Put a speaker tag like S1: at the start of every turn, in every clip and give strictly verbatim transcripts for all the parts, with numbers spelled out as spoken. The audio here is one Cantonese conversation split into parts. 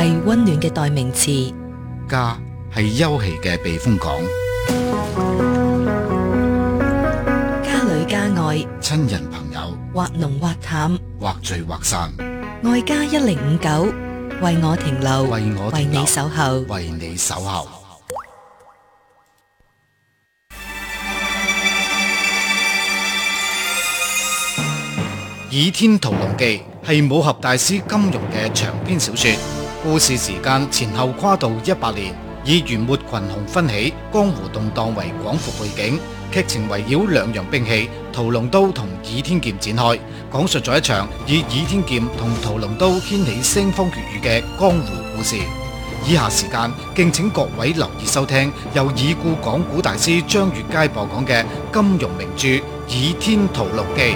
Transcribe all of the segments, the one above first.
S1: 係溫暖嘅代名詞，
S2: 家係休憩嘅避風港，
S1: 家裏家外，
S2: 親人朋友，
S1: 或濃或淡，
S2: 或聚或散。
S1: 愛家一零五九，為我停留，
S2: 為我停留，
S1: 為你守候，
S2: 為你守候。《倚天屠龍記》係武俠大師金庸嘅長篇小說，故事時間前後跨度一百年，以元末群雄紛起、江湖動盪為廣闊背景，劇情圍繞兩樣兵器屠龍刀同倚天劍展開，講述咗一場以倚天劍同屠龍刀掀起腥風血雨嘅江湖故事。以下時間，敬請各位留意收聽由已故講古大師張月佳播講嘅金庸名著《倚天屠龍記》。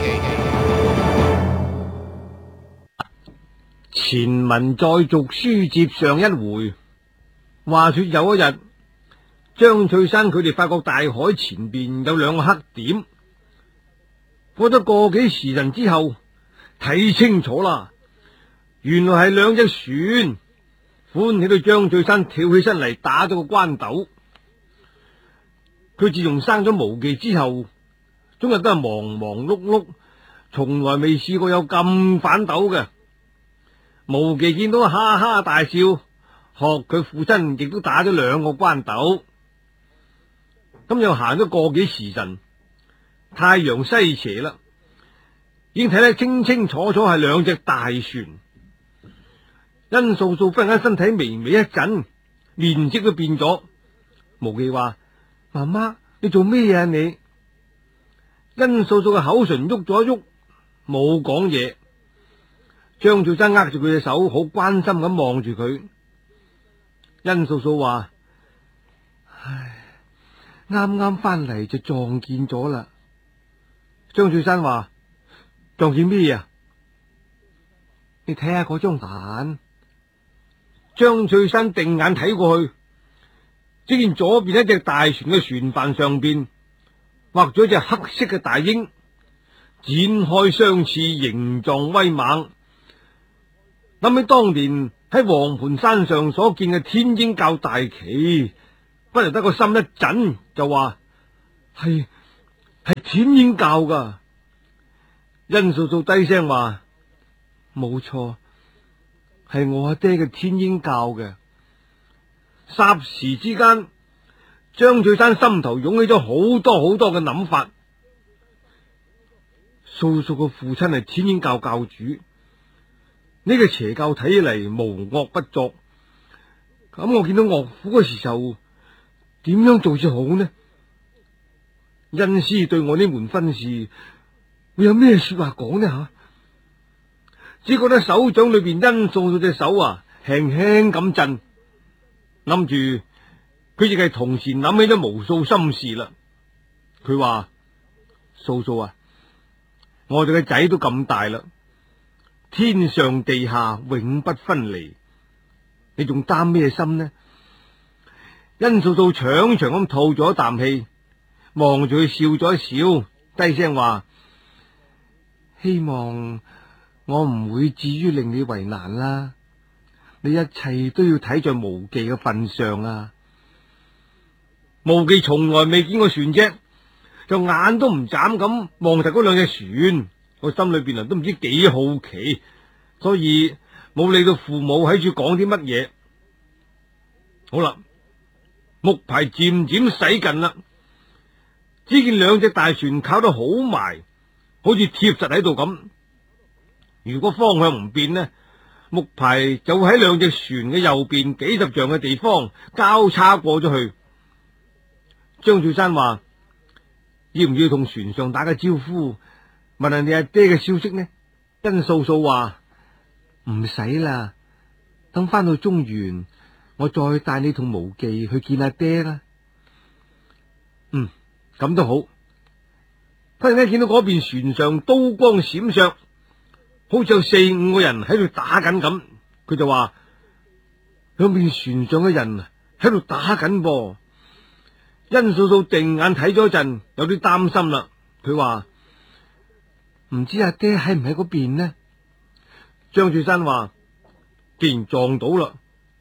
S3: 前文再續，書接上一回。話說有一日，張翠山佢哋發覺大海前邊有兩個黑點。過咗個幾時辰之後，睇清楚啦，原來係兩隻船。歡喜到張翠山跳起身嚟打咗個關斗。佢自從生咗無忌之後，終日都係忙忙碌碌，從來未試過有咁反斗嘅。無忌見到哈哈大笑，學佢父親亦都打咗兩個關斗。咁又行咗個幾時辰，太陽西斜啦，已經睇得清清楚楚係兩隻大船。殷素素忽然間身體微微一震，面色都變咗。無忌話：媽媽，你做咩啊你？殷素素嘅口唇喐咗一喐，冇講嘢。張翠山握住佢嘅手，好關心咁望住佢。殷素素話：唉，啱啱翻嚟就撞見咗啦。張翠山話：撞見咩啊？你睇下嗰張眼。張翠山定眼睇過去，只見左邊一隻大船嘅船帆上邊畫咗一隻黑色嘅大鷹，展開雙翅，形狀威猛。諗起當年喺黃盤山上所見嘅天鷹教大旗，不由得個心一震，就話係係天鷹教噶。殷素素低聲話：冇錯，係我阿爹嘅天鷹教嘅。霎時之間，張翠山心頭湧起咗好多好多嘅諗法。素素嘅父親係天鷹教教主，呢個邪教睇起嚟無惡不作。咁我見到岳父嘅時候，點樣做至好呢？恩師對我呢門婚事，會有咩說話講呢？吓，只覺得手掌裏邊殷素素隻手啊，輕輕咁震，諗住佢亦係同時諗起咗無數心事啦。佢話：素素啊，我哋嘅仔都咁大啦，天上地下永不分離，你仲擔咩心呢？殷素素長長咁吐咗一啖氣，望住佢笑咗一笑，低聲話：希望我唔會至於令你為難啦，你一切都要睇在無忌嘅份上啊！無忌從來未見過船隻，就眼都唔眨咁望實嗰兩隻船，我心裏邊啊都唔知幾好奇，所以冇理到父母喺處講啲乜嘢。好啦，木牌漸漸駛近啦，只見兩隻大船靠得好埋，好似貼實喺度咁。如果方向唔變呢，木牌就會喺兩隻船嘅右邊幾十丈嘅地方交叉過咗去。張翠山話：要唔要同船上打個招呼，問下你阿爹嘅消息呢？殷素素話：唔使啦，等翻到中原，我再帶你同無忌去見阿爹啦。嗯，咁都好。忽然間見到嗰邊船上刀光閃爍，好似有四五個人喺度打緊咁。佢就話：兩邊船上嘅人喺度打緊噃。殷素素定眼睇咗一陣，有啲擔心啦。佢話：唔知阿爹喺唔喺嗰邊呢？張翠山話：既然撞到啦，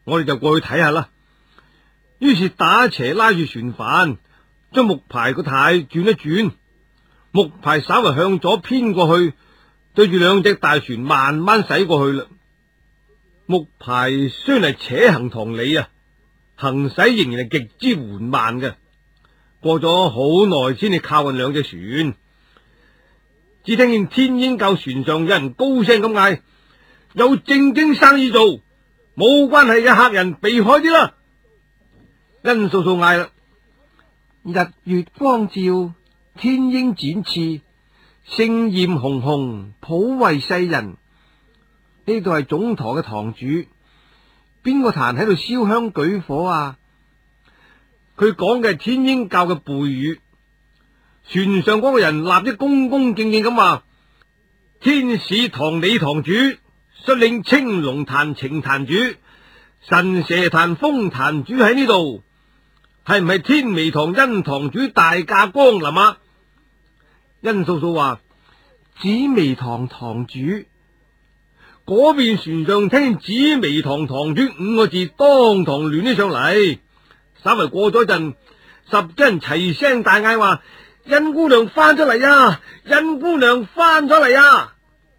S3: 我哋就過去睇下啦。於是打斜拉住船帆，將木牌個軚轉一轉，木牌稍微向左偏過去，對住兩隻大船慢慢駛過去啦。木牌雖然係扯行塘里啊，行駛仍然係極之緩慢嘅。過咗好耐先至靠近兩隻船，只聽見天鷹教船上有人高聲咁嗌：有正經生意做，冇關係嘅客人避開啲啦。殷素素嗌啦：日月光照，天鷹展翅，盛焰紅紅，普惠世人。呢度係總舵嘅堂主，邊個壇喺度燒香舉火啊？佢講嘅係天鷹教嘅背語。船上嗰個人立即恭恭敬敬咁話：天使堂李堂主率領青龍壇程壇主、神蛇壇風壇主喺呢度，係唔係天眉堂殷堂主大駕光臨啊？殷素素話：紫微堂堂主。嗰邊船上聽紫微堂堂主五個字，當堂亂起上嚟。稍為過咗陣，十幾人齊聲大嗌話：殷姑娘翻咗嚟啊！殷姑娘翻咗嚟啊！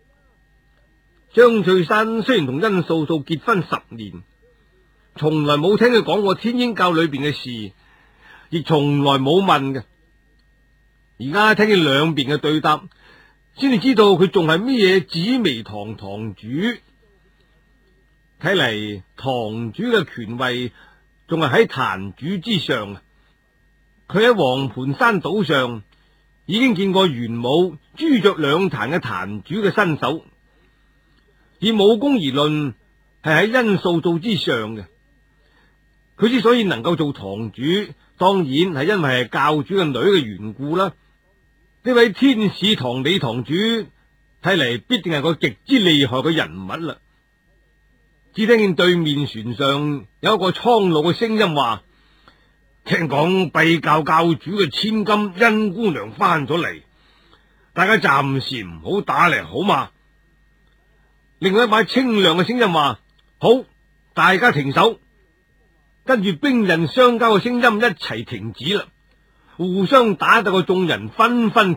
S3: 張翠山雖然同殷素素結婚十年，從來冇聽佢講過天鷹教裏邊嘅事，亦從來冇問嘅。而家聽見兩邊嘅對答，先至知道佢仲係乜嘢紫微堂堂主。睇嚟堂主嘅權位仲係喺壇主之上啊！佢喺黃盤山島上已經見過玄武、朱雀兩壇嘅壇主嘅身手，以武功而論係喺殷素素之上嘅。佢之所以能夠做堂主，當然係因為係教主嘅女嘅緣故啦。呢位天使堂李堂主睇嚟必定係個極之厲害嘅人物啦。只聽見對面船上有一個蒼老嘅聲音話：聽講閉教教主嘅千金殷姑娘翻咗嚟，大家暫時唔好打嚟好嘛？另外一把清亮嘅聲音話：好，大家停手。跟住兵刃相交嘅聲音一齊停止啦，互相打鬥嘅眾人紛紛